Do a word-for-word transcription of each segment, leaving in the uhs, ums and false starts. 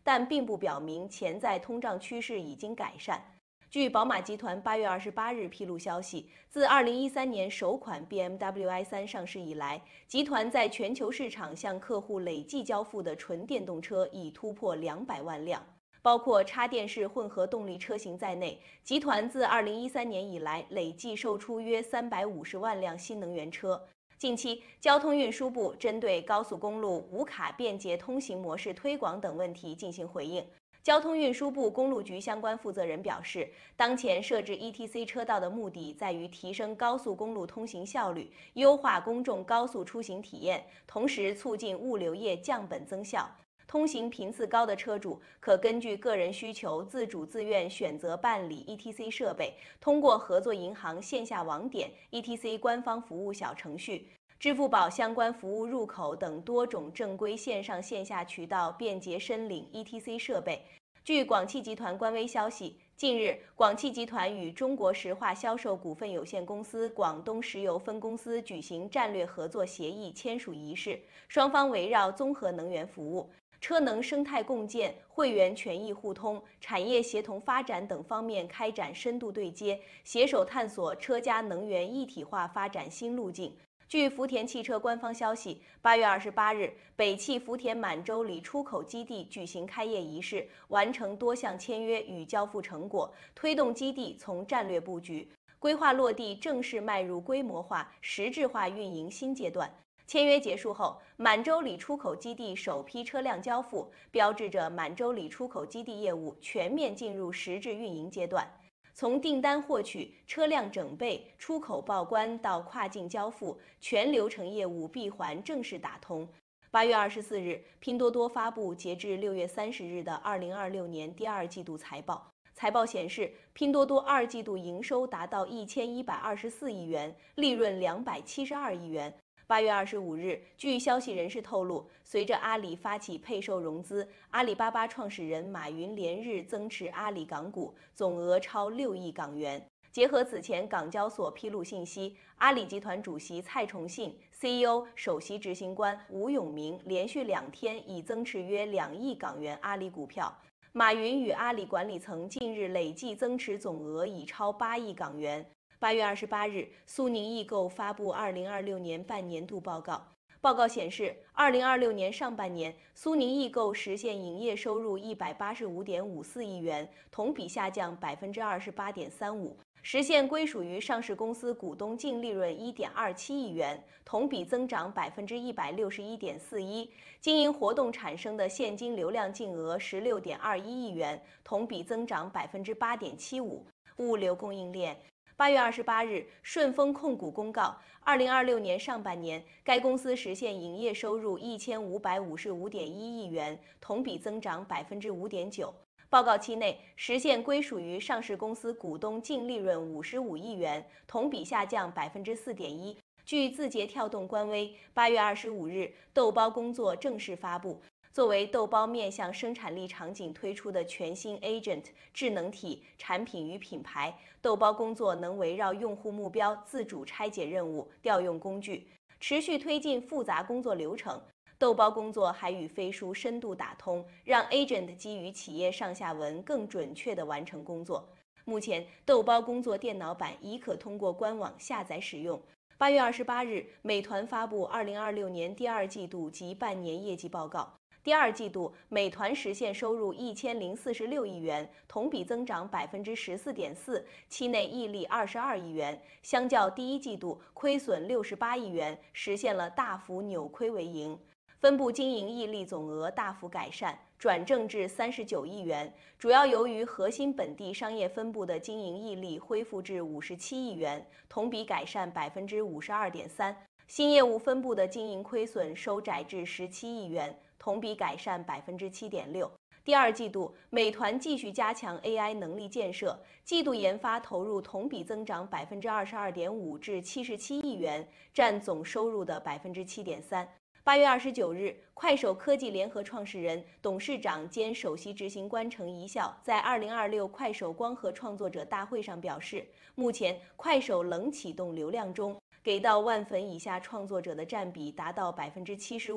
但并不表明潜在通胀趋势已经改善。据宝马集团八月二十八日披露消息，自二零一三年首款 B M W i 三上市以来，集团在全球市场向客户累计交付的纯电动车已突破两百万辆。包括插电式混合动力车型在内，集团自二零一三年以来累计售出约三百五十万辆新能源车。近期，交通运输部针对高速公路无卡便捷通行模式推广等问题进行回应。交通运输部公路局相关负责人表示，当前设置 E T C 车道的目的在于提升高速公路通行效率，优化公众高速出行体验，同时促进物流业降本增效。通行频次高的车主可根据个人需求自主自愿选择办理 E T C 设备，通过合作银行线下网点、E T C 官方服务小程序、支付宝相关服务入口等多种正规线上线下渠道便捷申领 E T C 设备。据广汽集团官微消息，近日，广汽集团与中国石化销售股份有限公司广东石油分公司举行战略合作协议签署仪式，双方围绕综合能源服务、车能生态共建、会员权益互通、产业协同发展等方面开展深度对接，携手探索车家能源一体化发展新路径。据福田汽车官方消息，八月二十八日，北汽福田满洲里出口基地举行开业仪式，完成多项签约与交付成果，推动基地从战略布局、规划落地正式迈入规模化、实质化运营新阶段。签约结束后，满洲里出口基地首批车辆交付，标志着满洲里出口基地业务全面进入实质运营阶段。从订单获取、车辆整备、出口报关到跨境交付，全流程业务闭环正式打通。八月二十四日，拼多多发布截至六月三十日的二零二六年第二季度财报。财报显示，拼多多二季度营收达到一千一百二十四亿元，利润两百七十二亿元。八月二十五日，据消息人士透露，随着阿里发起配售融资，阿里巴巴创始人马云连日增持阿里港股，总额超六亿港元。结合此前港交所披露信息，阿里集团主席蔡崇信、C E O 首席执行官吴永明连续两天已增持约两亿港元阿里股票。马云与阿里管理层近日累计增持总额已超八亿港元。八月二十八日，苏宁易购发布二零二六年半年度报告。报告显示，二零二六年上半年，苏宁易购实现营业收入一百八十五点五四亿元，同比下降百分之二十八点三五，实现归属于上市公司股东净利润一点二七亿元，同比增长百分之一百六十一点四一，经营活动产生的现金流量净额十六点二一亿元，同比增长百分之八点七五。物流供应链。八月二十八日，顺丰控股公告，二零二六年上半年，该公司实现营业收入一千五百五十五点一亿元，同比增长百分之五点九。报告期内，实现归属于上市公司股东净利润五十五亿元，同比下降百分之四点一。据字节跳动官微，八月二十五日，豆包工作正式发布。作为豆包面向生产力场景推出的全新 Agent 智能体产品与品牌，豆包工作能围绕用户目标自主拆解任务、调用工具，持续推进复杂工作流程。豆包工作还与飞书深度打通，让 Agent 基于企业上下文更准确地完成工作。目前，豆包工作电脑版已可通过官网下载使用。八月二十八日，美团发布二零二六年第二季度及半年业绩报告。第二季度，美团实现收入一千零四十六亿元，同比增长百分之十四点四，期内溢利二十二亿元，相较第一季度亏损六十八亿元，实现了大幅扭亏为盈。分部经营溢利总额大幅改善，转正至三十九亿元，主要由于核心本地商业分部的经营溢利恢复至五十七亿元，同比改善百分之五十二点三。新业务分部的经营亏损收窄至十七亿元，同比改善百分之七点六。第二季度，美团继续加强 A I 能力建设，季度研发投入同比增长百分之二十二点五至七十七亿元，占总收入的百分之七点三。八月二十九日，快手科技联合创始人、董事长兼首席执行官程一笑在二零二六快手光合创作者大会上表示，目前快手冷启动流量中，给到万粉以下创作者的占比达到百分之七十五，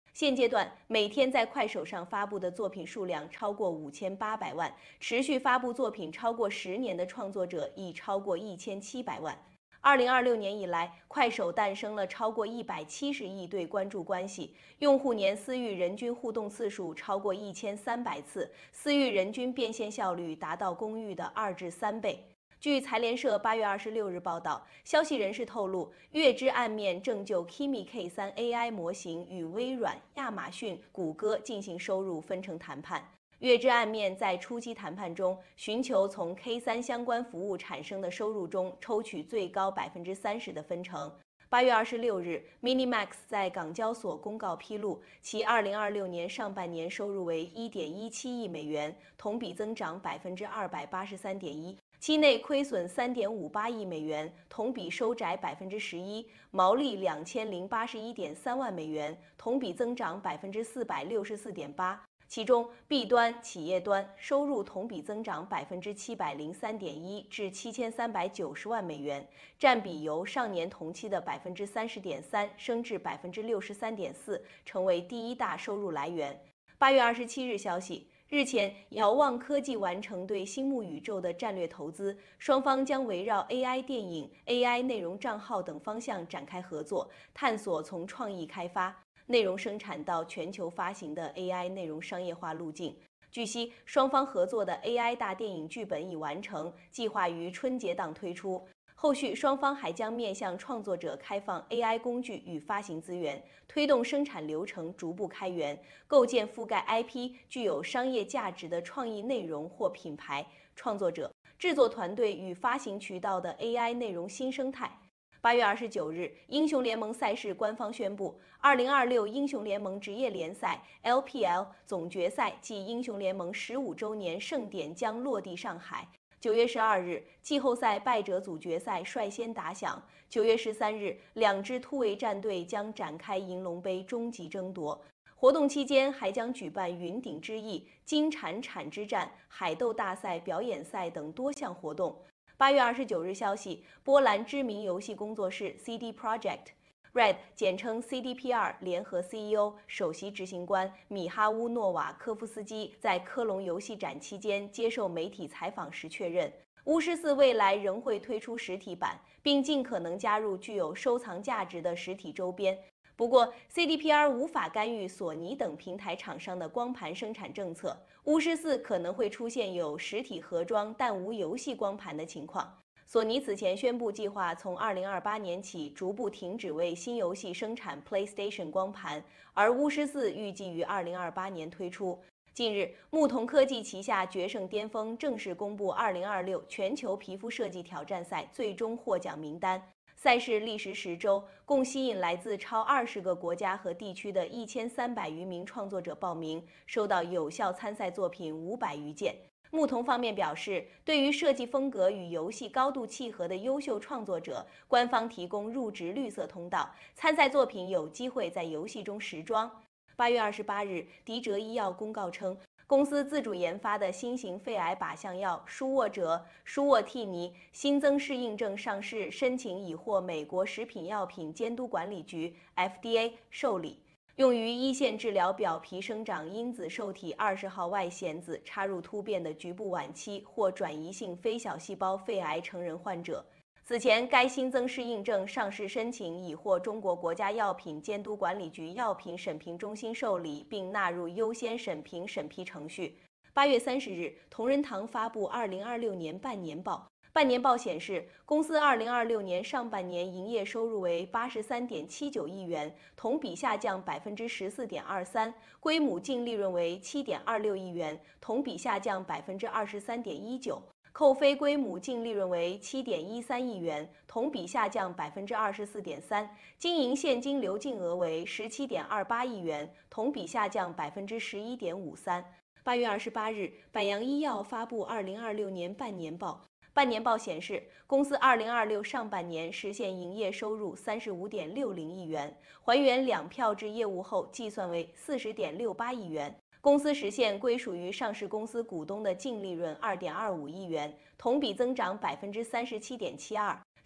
现阶段，每天在快手上发布的作品数量超过五千八百万，持续发布作品超过十年的创作者已超过一千七百万。二零二六年以来，快手诞生了超过一百七十亿对关注关系，用户年私域人均互动次数超过一千三百次，私域人均变现效率达到公域的二至三倍。据财联社八月二十六日报道，消息人士透露，月之暗面正就 Kimi K 三 A I 模型与微软、亚马逊、谷歌进行收入分成谈判。月之暗面在初期谈判中，寻求从 K 三 相关服务产生的收入中抽取最高百分之三十的分成。八月二十六日 ，Minimax 在港交所公告披露，其二零二六年上半年收入为一点一七亿美元，同比增长百分之二百八十三点一。期内亏损三点五八亿美元，同比收窄百分之十一，毛利两千零八十一点三万美元，同比增长百分之四百六十四点八。其中 B 端企业端收入同比增长百分之七百零三点一至七千三百九十万美元，占比由上年同期的百分之三十点三升至百分之六十三点四，成为第一大收入来源。八月二十七日消息。日前，遥望科技完成对星幕宇宙的战略投资，双方将围绕 A I 电影、A I 内容账号等方向展开合作，探索从创意开发、内容生产到全球发行的 A I 内容商业化路径。据悉，双方合作的 A I 大电影剧本已完成，计划于春节档推出。后续双方还将面向创作者开放 A I 工具与发行资源，推动生产流程逐步开源，构建覆盖 I P 具有商业价值的创意内容或品牌、创作者、制作团队与发行渠道的 A I 内容新生态。八月二十九日，英雄联盟赛事官方宣布，二零二六英雄联盟职业联赛 L P L 总决赛暨英雄联盟十五周年盛典将落地上海。九月十二日，季后赛败者组决赛率先打响。九月十三日，两支突围战队将展开银龙杯终极争夺。活动期间还将举办云顶之弈、金铲铲之战、海斗大赛、表演赛等多项活动。八月二十九日消息，波兰知名游戏工作室 C D Projekt。Red 简称 C D P R 联合 C E O、首席执行官米哈乌诺瓦科夫斯基在科隆游戏展期间接受媒体采访时确认，巫师四未来仍会推出实体版，并尽可能加入具有收藏价值的实体周边。不过 ，C D P R 无法干预索尼等平台厂商的光盘生产政策，巫师四可能会出现有实体盒装但无游戏光盘的情况。索尼此前宣布，计划从二零二八年起逐步停止为新游戏生产 PlayStation 光盘，而巫师四预计于二零二八年推出。近日，牧童科技旗下决胜巅峰正式公布二零二六全球皮肤设计挑战赛最终获奖名单。赛事历时十周，共吸引来自超二十个国家和地区的一千三百余名创作者报名，收到有效参赛作品五百余件。牧童方面表示，对于设计风格与游戏高度契合的优秀创作者，官方提供入职绿色通道，参赛作品有机会在游戏中时装。八月二十八日，迪哲医药公告称，公司自主研发的新型肺癌靶向药舒沃哲、舒沃替尼新增适应症上市申请已获美国食品药品监督管理局 F D A 受理。用于一线治疗表皮生长因子受体二十号外显子插入突变的局部晚期或转移性非小细胞肺癌成人患者。此前，该新增适应症上市申请已获中国国家药品监督管理局药品审评中心受理，并纳入优先审评审批程序。八月三十日，同仁堂发布二零二六年半年报。半年报显示，公司二零二六年上半年营业收入为八十三点七九亿元，同比下降百分之十四点二三，归母净利润为七点二六亿元，同比下降百分之二十三点一九，扣非归母净利润为七点一三亿元，同比下降百分之二十四点三，经营现金流净额为十七点二八亿元，同比下降百分之十一点五三。八月二十八日，百洋医药发布二零二六年半年报。半年报显示，公司二零二六上半年实现营业收入三十五点六零亿元，还原两票制业务后计算为四十点六八亿元。公司实现归属于上市公司股东的净利润二点二五亿元，同比增长百分之三十七点七二。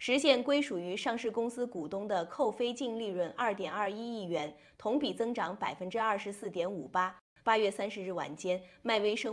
实现归属于上市公司股东的扣非净利润二点二一亿元，同比增长百分之二十四点五八。八月三十日晚间，迈威生